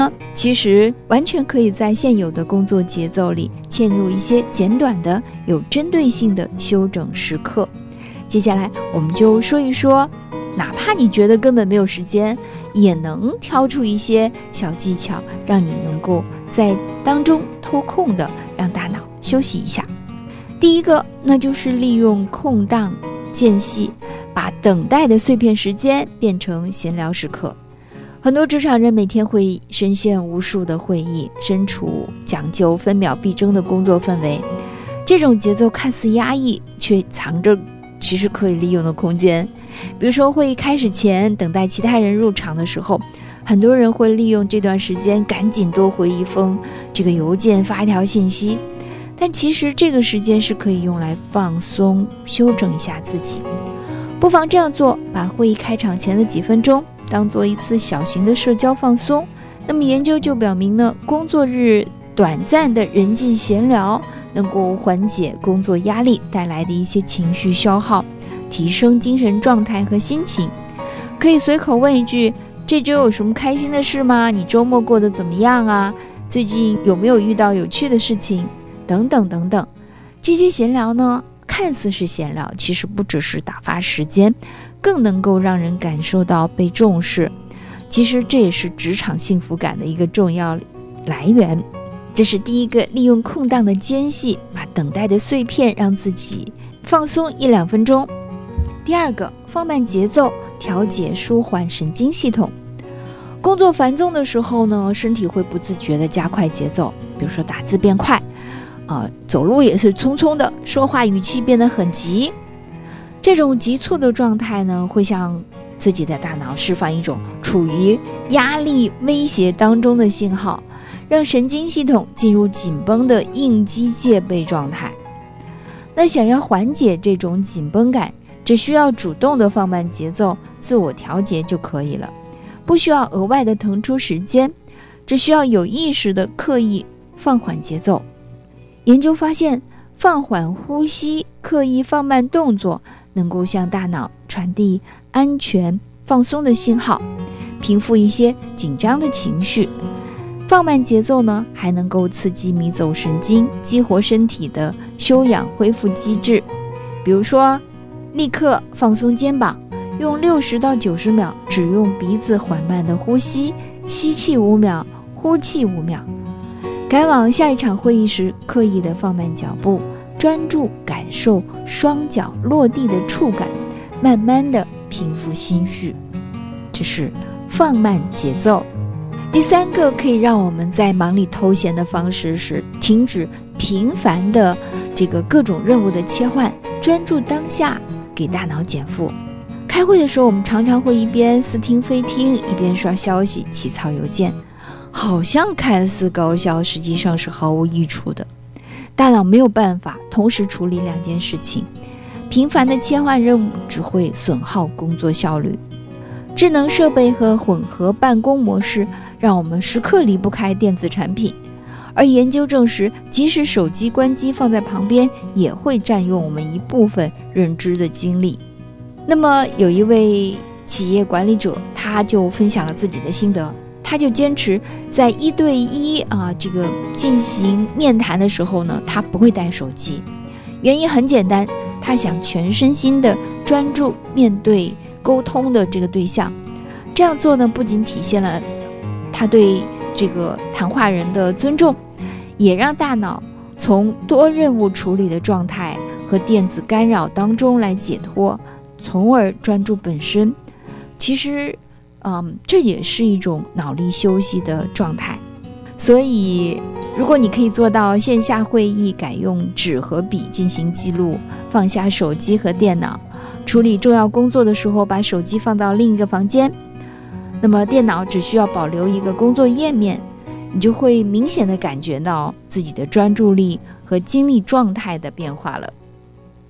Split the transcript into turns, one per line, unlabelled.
其实完全可以在现有的工作节奏里嵌入一些简短的有针对性的休整时刻。接下来我们就说一说，哪怕你觉得根本没有时间，也能挑出一些小技巧，让你能够在当中偷空的让大脑休息一下。第一个，那就是利用空档间隙，把等待的碎片时间变成闲聊时刻。很多职场人每天会深陷无数的会议，身处讲究分秒必争的工作氛围，这种节奏看似压抑，却藏着其实可以利用的空间。比如说会议开始前，等待其他人入场的时候，很多人会利用这段时间赶紧多回一封这个邮件，发一条信息，但其实这个时间是可以用来放松休整一下自己。不妨这样做，把会议开场前的几分钟当做一次小型的社交放松。那么研究就表明呢，工作日短暂的人际闲聊能够缓解工作压力带来的一些情绪消耗，提升精神状态和心情。可以随口问一句，这周有什么开心的事吗？你周末过得怎么样啊？最近有没有遇到有趣的事情？等等等等。这些闲聊呢，看似是闲聊，其实不只是打发时间，更能够让人感受到被重视。其实这也是职场幸福感的一个重要来源。这是第一个，利用空档的间隙，把等待的碎片让自己放松1-2分钟。第二个，放慢节奏，调节舒缓神经系统。工作繁重的时候呢，身体会不自觉地加快节奏，比如说打字变快，走路也是匆匆的，说话语气变得很急。这种急促的状态呢，会向自己的大脑释放一种处于压力威胁当中的信号，让神经系统进入紧绷的应激戒备状态。那想要缓解这种紧绷感，只需要主动的放慢节奏，自我调节就可以了，不需要额外的腾出时间，只需要有意识的刻意放缓节奏。研究发现，放缓呼吸，刻意放慢动作，能够向大脑传递安全放松的信号，平复一些紧张的情绪。放慢节奏呢，还能够刺激迷走神经，激活身体的休养恢复机制。比如说，立刻放松肩膀，用60到90秒，只用鼻子缓慢的呼吸，吸气5秒，呼气5秒。赶往下一场会议时，刻意的放慢脚步，专注感受双脚落地的触感，慢慢的平复心绪。这是放慢节奏。第三个可以让我们在忙里偷闲的方式是停止频繁的这个各种任务的切换，专注当下，给大脑减负。开会的时候，我们常常会一边似听非听，一边刷消息、起草邮件，好像看似高效，实际上是毫无益处的。大脑没有办法同时处理2件事情，频繁的切换任务只会损耗工作效率。智能设备和混合办公模式让我们时刻离不开电子产品，而研究证实，即使手机关机放在旁边，也会占用我们一部分认知的精力。那么有一位企业管理者，他就分享了自己的心得，他就坚持在1对1这个进行面谈的时候呢，他不会带手机。原因很简单，他想全身心的专注面对沟通的这个对象。这样做呢，不仅体现了他对这个谈话人的尊重，也让大脑从多任务处理的状态和电子干扰当中来解脱，从而专注本身。其实这也是一种脑力休息的状态。所以如果你可以做到线下会议改用纸和笔进行记录，放下手机和电脑，处理重要工作的时候把手机放到另一个房间，那么电脑只需要保留一个工作页面，你就会明显的感觉到自己的专注力和精力状态的变化了。